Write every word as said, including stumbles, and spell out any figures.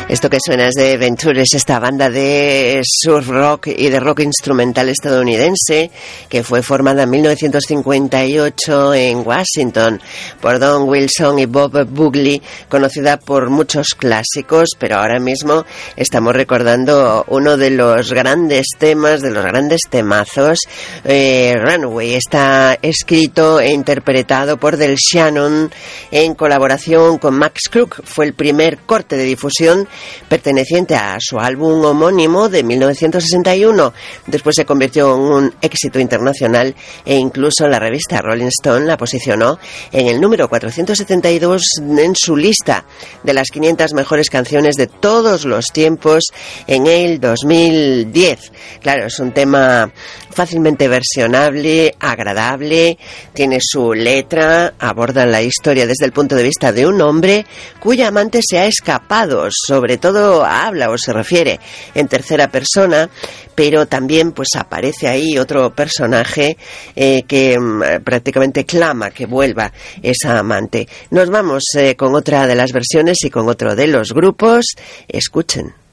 Esto que suena es de Ventures, esta banda de surf rock y de rock instrumental estadounidense que fue formada en mil novecientos cincuenta y ocho en Washington por Don Wilson y Bob Bugley, conocida por muchos clásicos, pero ahora mismo estamos recordando uno de los grandes temas, de los grandes temazos. eh, Runaway está escrito e interpretado por Del Shannon en colaboración con Max Crook. Fue el primer corte de difusión perteneciente a su álbum homónimo de mil novecientos sesenta y uno. Después se convirtió en un éxito internacional e incluso la revista Rolling Stone la posicionó en el número cuatrocientos setenta y dos en su lista de las quinientas mejores canciones de todos los tiempos en el dos mil diez. Claro, es un tema fácilmente versionable, agradable, tiene su letra, aborda la historia desde el punto de vista de un hombre cuya amante se ha escapado, sobre todo habla o se refiere en tercera persona, pero también pues aparece ahí otro personaje eh, que mm, prácticamente clama que vuelva esa amante. Nos vamos eh, con otra de las versiones y con otro de los grupos. Escuchen.